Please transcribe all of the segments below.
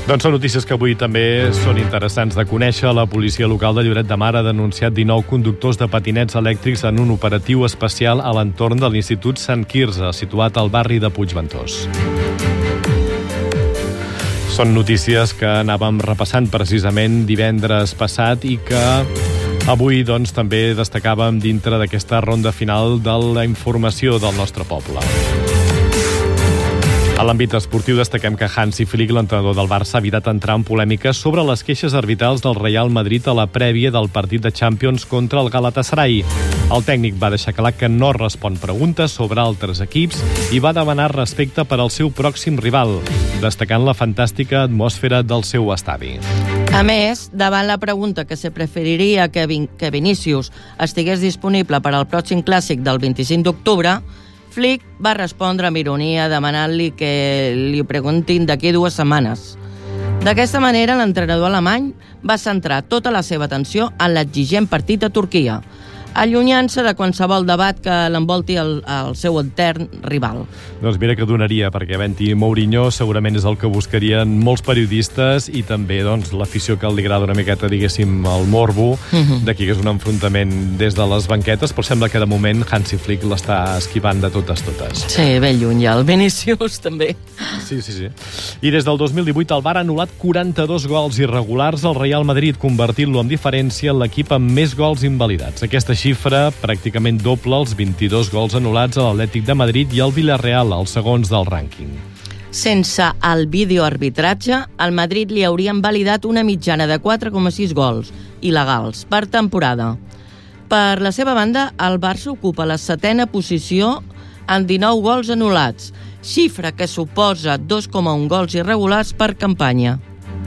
Doncs són notícies que avui també són interessants de conèixer. La policia local de Lloret de Mar ha denunciat 19 conductors de patinets elèctrics en un operatiu especial a l'entorn de l'Institut Sant Quirze, situat al barri de Puigventós. Són notícies que anàvem repassant precisament divendres passat i que avui doncs, també destacàvem dintre d'aquesta ronda final de la informació del nostre poble. A l'àmbit esportiu destaquem que Hansi Flick, l'entrenador del Barça, ha evitat entrar en polèmica sobre les queixes arbitrals del Real Madrid a la prèvia del partit de Champions contra el Galatasaray. El tècnic va deixar clar que no respon preguntes sobre altres equips i va demanar respecte per al seu pròxim rival, destacant la fantàstica atmosfera del seu estadi. A més, davant la pregunta que se preferiria que Vinícius estigués disponible per al pròxim clàssic del 25 d'octubre, Flick va respondre amb ironia demanant-li que li preguntin d'aquí 2 setmanes. D'aquesta manera, l'entrenador alemany va centrar tota la seva atenció en l'exigent partit a Turquia, allunyant-se de qualsevol debat que l'envolti el seu etern rival. Doncs mira que donaria, perquè havent-hi Mourinho segurament és el que buscarien molts periodistes i també doncs, l'afició que li agrada una miqueta, diguéssim, el morbo, d'aquí que és un enfrontament des de les banquetes, però sembla que de moment Hansi Flick l'està esquivant de totes. Sí, ben lluny ja, el Vinícius també. Sí. I des del 2018 el VAR ha anul·lat 42 gols irregulars al Real Madrid, convertint-lo en diferència en l'equip amb més gols invalidats. Aquesta xifra pràcticament doble els 22 gols anul·lats a l'Atlètic de Madrid i al Villarreal, els segons del rànquing. Sense el videoarbitratge, al Madrid li haurien validat una mitjana de 4,6 gols il·legals per temporada. Per la seva banda, el Barça ocupa la 7ª posició amb 19 gols anul·lats, xifra que suposa 2,1 gols irregulars per campanya.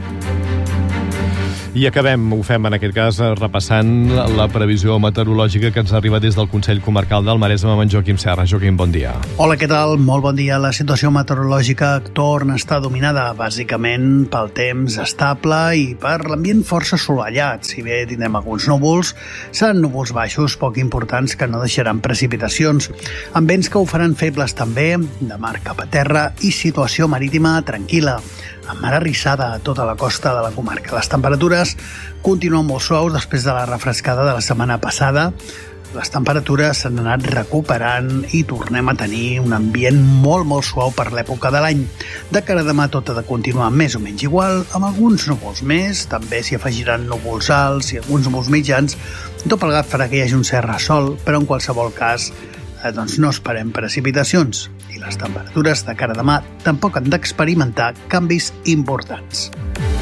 I acabem, ho fem en aquest cas, repassant la previsió meteorològica que ens arriba des del Consell Comarcal del Maresme amb en Joaquim Serra. Joaquim, bon dia. Hola, què tal? Molt bon dia. La situació meteorològica torna a estar dominada bàsicament pel temps estable i per l'ambient força assolellat. Si bé tindrem alguns núvols, seran núvols baixos poc importants que no deixaran precipitacions, amb vents que ho faran febles també, de mar cap a terra i situació marítima tranquil·la, amb mar arrissada a tota la costa de la comarca. Les temperatures continuen molt suaus després de la refrescada de la setmana passada. Les temperatures s'han anat recuperant i tornem a tenir un ambient molt suau per l'època de l'any. De cara a demà tot ha de continuar més o menys igual, amb alguns núvols més, també s'hi afegiran núvols alts i alguns núvols mitjans. Tot plegat farà que hi hagi un cert ressol, però en qualsevol cas no esperem precipitacions i les temperatures de cara a demà tampoc han d'experimentar canvis importants.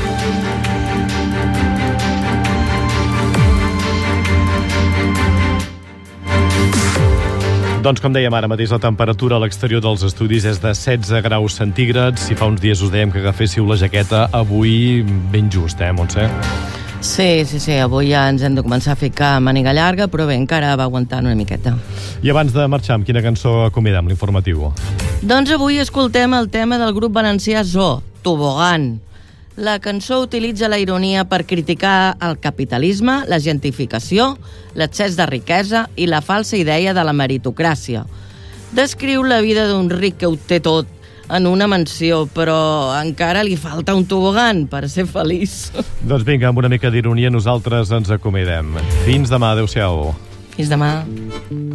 Doncs com dèiem ara mateix, la temperatura a l'exterior dels estudis és de 16 graus centígrads. Si fa uns dies us dèiem que agaféssiu la jaqueta, avui ben just, Montse? Sí, avui ja ens hem de començar a ficar màniga llarga, però bé, encara va aguantant una miqueta. I abans de marxar, amb quina cançó acomiadem l'informatiu? Doncs avui escoltem el tema del grup valencià Zoo, Tobogan. La cançó utilitza la ironia per criticar el capitalisme, la gentrificació, l'excés de riquesa i la falsa idea de la meritocràcia. Descriu la vida d'un ric que ho té tot en una mansió, però encara li falta un tobogan per ser feliç. Doncs vinga, amb una mica d'ironia nosaltres ens acomiadem. Fins demà, adeu-siau. Fins demà.